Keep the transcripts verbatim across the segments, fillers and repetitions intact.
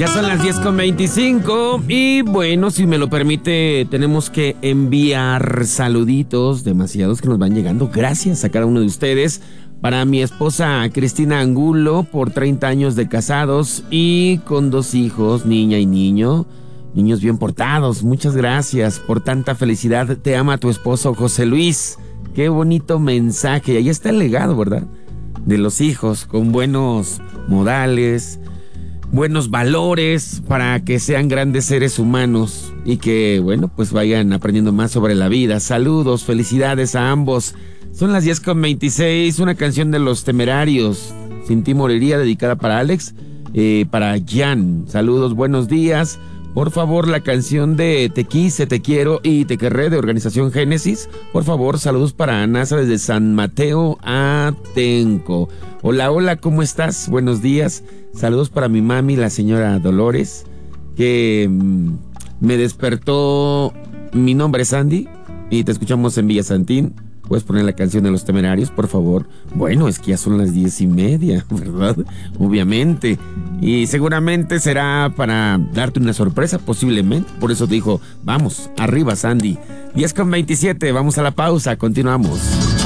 Ya son las diez con veinticinco y bueno, si me lo permite, tenemos que enviar saluditos demasiados que nos van llegando. Gracias a cada uno de ustedes. Para mi esposa Cristina Angulo, por treinta años de casados y con dos hijos, niña y niño. Niños bien portados, muchas gracias por tanta felicidad. Te ama tu esposo José Luis. Qué bonito mensaje. Ahí está el legado, ¿verdad? De los hijos, con buenos modales, buenos valores, para que sean grandes seres humanos y que, bueno, pues vayan aprendiendo más sobre la vida. Saludos, felicidades a ambos. Son las diez con veintiséis, una canción de Los Temerarios, Sin ti moriría, dedicada para Alex, eh, para Jan. Saludos, buenos días. Por favor, la canción de Te quise, te quiero y te querré, de Organización Génesis. Por favor, saludos para Anasa desde San Mateo Atenco. Hola, hola, ¿cómo estás? Buenos días. Saludos para mi mami, la señora Dolores, que mmm, me despertó. Mi nombre es Andy y te escuchamos en Villa Santín. ¿Puedes poner la canción de Los Temerarios, por favor? Bueno, es que ya son las diez y media, ¿verdad? Obviamente. Y seguramente será para darte una sorpresa, posiblemente. Por eso te dijo, vamos, arriba, Sandy. diez con veintisiete, vamos a la pausa, continuamos.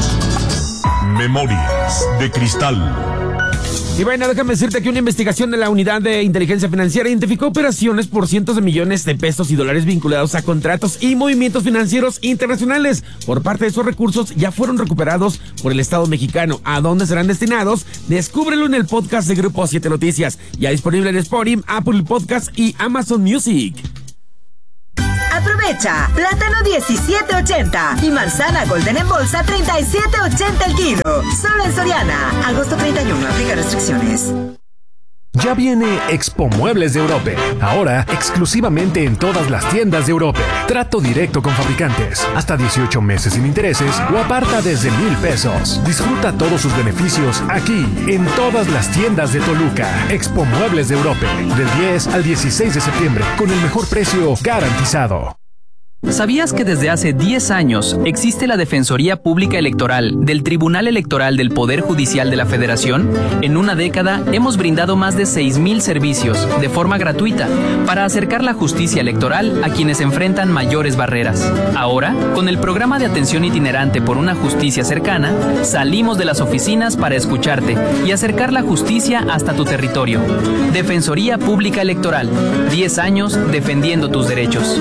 Memorias de Cristal. Y bueno, déjame decirte que una investigación de la Unidad de Inteligencia Financiera identificó operaciones por cientos de millones de pesos y dólares vinculados a contratos y movimientos financieros internacionales. Por parte de esos recursos ya fueron recuperados por el Estado mexicano. ¿A dónde serán destinados? Descúbrelo en el podcast de Grupo siete Noticias. Ya disponible en Spotify, Apple Podcast y Amazon Music. Aprovecha, plátano diecisiete ochenta y manzana golden en bolsa treinta y siete ochenta el kilo. Solo en Soriana. Agosto treinta y uno, aplica restricciones. Ya viene Expo Muebles de Europe, ahora exclusivamente en todas las tiendas de Europe. Trato directo con fabricantes, hasta dieciocho meses sin intereses o aparta desde mil pesos. Disfruta todos sus beneficios aquí, en todas las tiendas de Toluca. Expo Muebles de Europe, del diez al dieciséis de septiembre, con el mejor precio garantizado. ¿Sabías que desde hace diez años existe la Defensoría Pública Electoral del Tribunal Electoral del Poder Judicial de la Federación? En una década hemos brindado más de seis mil servicios de forma gratuita para acercar la justicia electoral a quienes enfrentan mayores barreras. Ahora, con el programa de atención itinerante por una justicia cercana, salimos de las oficinas para escucharte y acercar la justicia hasta tu territorio. Defensoría Pública Electoral, diez años defendiendo tus derechos.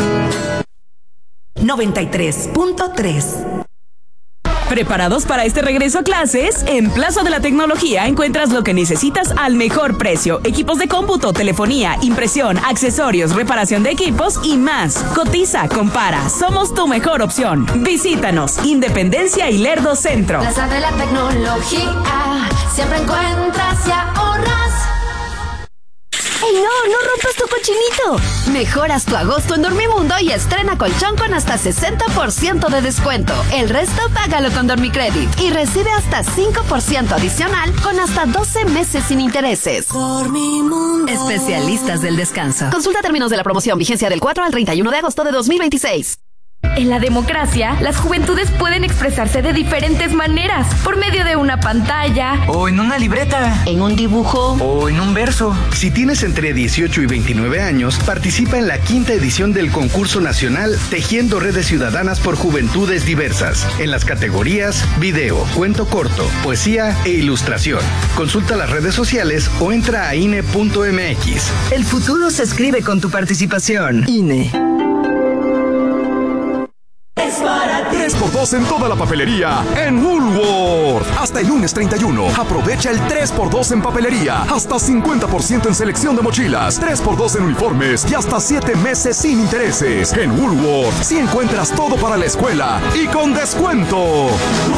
noventa y tres punto tres. ¿Preparados para este regreso a clases? En Plaza de la Tecnología encuentras lo que necesitas al mejor precio. Equipos de cómputo, telefonía, impresión, accesorios, reparación de equipos y más. Cotiza, compara. Somos tu mejor opción. Visítanos. Independencia y Lerdo Centro. Plaza de la Tecnología. Siempre encuentras y ahorras. ¡Ey, no! ¡No rompas tu cochinito! Mejoras tu agosto en Dormimundo y estrena colchón con hasta sesenta por ciento de descuento. El resto págalo con Dormicredit y recibe hasta cinco por ciento adicional con hasta doce meses sin intereses. Dormimundo. Especialistas del descanso. Consulta términos de la promoción, vigencia del cuatro al treinta y uno de agosto de dos mil veintiséis. En la democracia, las juventudes pueden expresarse de diferentes maneras, por medio de una pantalla, o en una libreta, en un dibujo, o en un verso. Si tienes entre dieciocho y veintinueve años, participa en la quinta edición del concurso nacional Tejiendo Redes Ciudadanas por Juventudes Diversas, en las categorías video, cuento corto, poesía e ilustración. Consulta las redes sociales o entra a I N E punto M X. El futuro se escribe con tu participación. I N E. tres por dos en toda la papelería en Woolworth. Hasta el lunes treinta y uno. Aprovecha el tres por dos en papelería. Hasta cincuenta por ciento en selección de mochilas. tres por dos en uniformes y hasta siete meses sin intereses. En Woolworth, si encuentras todo para la escuela y con descuento.